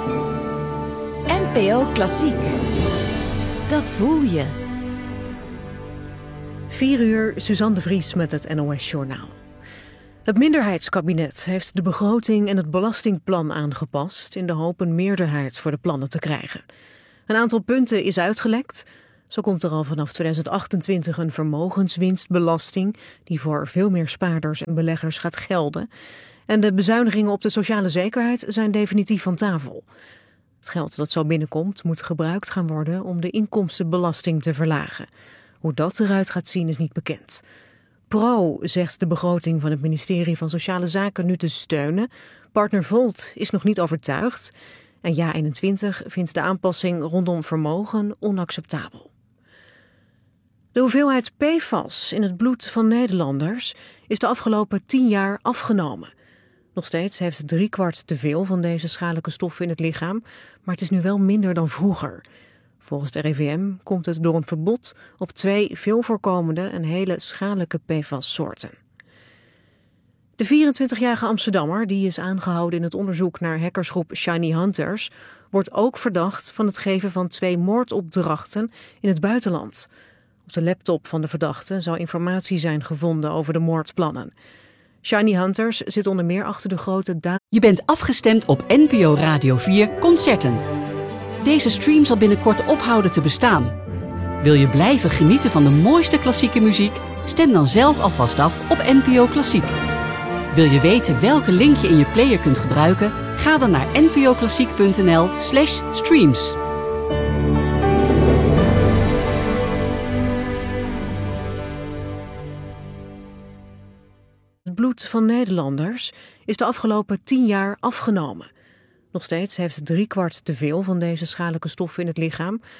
NPO Klassiek. Dat voel je. 4:00, Suzanne de Vries met het NOS-journaal. Het minderheidskabinet heeft de begroting en het belastingplan aangepast in de hoop een meerderheid voor de plannen te krijgen. Een aantal punten is uitgelekt. Zo komt er al vanaf 2028 een vermogenswinstbelasting die voor veel meer spaarders en beleggers gaat gelden. En de bezuinigingen op de sociale zekerheid zijn definitief van tafel. Het geld dat zo binnenkomt moet gebruikt gaan worden om de inkomstenbelasting te verlagen. Hoe dat eruit gaat zien is niet bekend. Pro zegt de begroting van het ministerie van Sociale Zaken nu te steunen. Partner Volt is nog niet overtuigd. En JA21 vindt de aanpassing rondom vermogen onacceptabel. De hoeveelheid PFAS in het bloed van Nederlanders is de afgelopen 10 jaar afgenomen. Nog steeds heeft 3/4 te veel van deze schadelijke stoffen in het lichaam, maar het is nu wel minder dan vroeger. Volgens de RIVM komt het door een verbod op 2 veel voorkomende en hele schadelijke PFAS-soorten. De 24-jarige Amsterdammer, die is aangehouden in het onderzoek naar hackersgroep Shiny Hunters, wordt ook verdacht van het geven van 2 moordopdrachten in het buitenland. Op de laptop van de verdachte zou informatie zijn gevonden over de moordplannen. Shiny Hunters zit onder meer achter de grote Je bent afgestemd op NPO Radio 4 Concerten. Deze stream zal binnenkort ophouden te bestaan. Wil je blijven genieten van de mooiste klassieke muziek? Stem dan zelf alvast af op NPO Klassiek. Wil je weten welke link je in je player kunt gebruiken? Ga dan naar npoklassiek.nl/streams. Het bloed van Nederlanders is de afgelopen 10 jaar afgenomen. Nog steeds heeft 3/4 te veel van deze schadelijke stoffen in het lichaam,